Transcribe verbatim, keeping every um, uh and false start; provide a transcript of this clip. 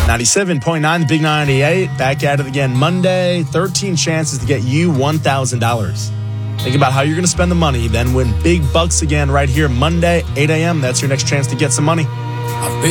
ninety-seven point nine, the Big ninety-eight. Back at it again Monday. thirteen chances to get you one thousand dollars. Think about how you're going to spend the money, then win big bucks again right here Monday, eight a.m. That's your next chance to get some money.